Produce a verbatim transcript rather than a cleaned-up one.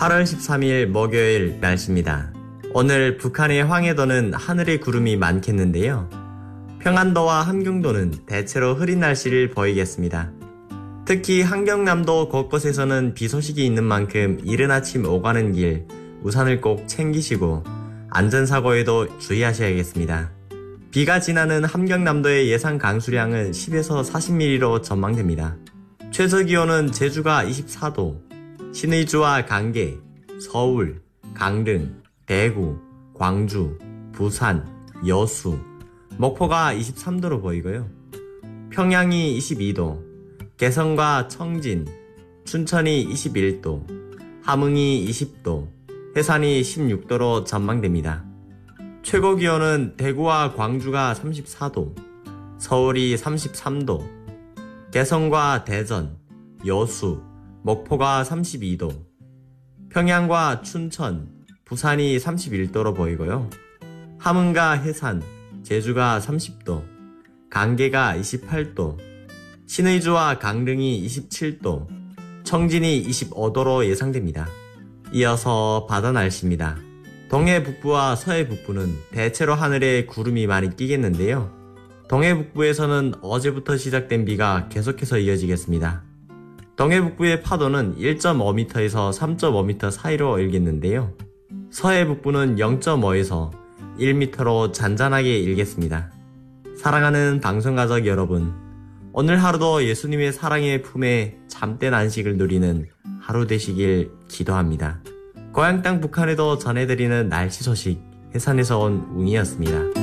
팔월 십삼일 목요일 날씨입니다. 오늘 북한의 황해도는 하늘에 구름이 많겠는데요. 평안도와 함경도는 대체로 흐린 날씨를 보이겠습니다. 특히 함경남도 곳곳에서는 비 소식이 있는 만큼 이른 아침 오가는 길 우산을 꼭 챙기시고 안전사고에도 주의하셔야겠습니다. 비가 지나는 함경남도의 예상 강수량은 십에서 사십 밀리미터로 전망됩니다. 최저기온은 제주가 이십사 도, 신의주와 강계, 서울, 강릉, 대구, 광주, 부산, 여수, 목포가 이십삼 도로 보이고요. 평양이 이십이 도, 개성과 청진, 춘천이 이십일 도, 함흥이 이십 도, 해산이 십육 도로 전망됩니다. 최고기온은 대구와 광주가 삼십사 도, 서울이 삼십삼 도, 개성과 대전, 여수, 목포가 삼십이 도, 평양과 춘천, 부산이 삼십일 도로 보이고요. 함흥과 해산, 제주가 삼십 도, 강계가 이십팔 도, 신의주와 강릉이 이십칠 도, 청진이 이십오 도로 예상됩니다. 이어서 바다 날씨입니다. 동해 북부와 서해 북부는 대체로 하늘에 구름이 많이 끼겠는데요. 동해 북부에서는 어제부터 시작된 비가 계속해서 이어지겠습니다. 동해 북부의 파도는 일 점 오 미터에서 삼 점 오 미터 사이로 일겠는데요. 서해 북부는 영 점 오에서 일 미터로 잔잔하게 일겠습니다. 사랑하는 방송가족 여러분, 오늘 하루도 예수님의 사랑의 품에 참된 안식을 누리는 하루 되시길 기도합니다. 고향 땅 북한에도 전해드리는 날씨 소식, 해산에서 온 웅이었습니다.